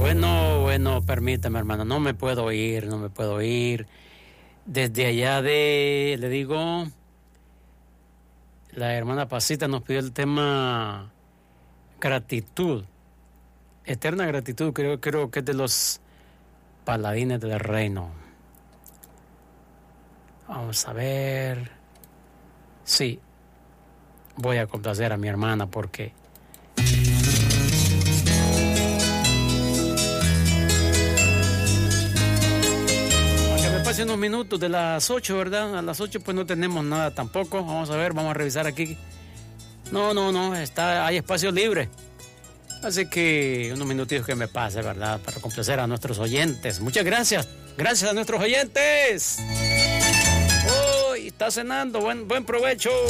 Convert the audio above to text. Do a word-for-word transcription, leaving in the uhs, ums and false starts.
Bueno, bueno, permítame, hermano, no me puedo ir, no me puedo ir. Desde allá de, le digo, la hermana Pasita nos pidió el tema gratitud, eterna gratitud, creo, creo que es de los Paladines del Reino. Vamos a ver. Sí, voy a complacer a mi hermana porque hace unos minutos de las ocho, ¿verdad? A las ocho pues no tenemos nada tampoco. Vamos a ver, vamos a revisar aquí. No, no, no, está, hay espacio libre. Así que unos minutitos que me pase, ¿verdad? Para complacer a nuestros oyentes. Muchas gracias. Gracias a nuestros oyentes. Hoy está cenando. Buen, buen provecho.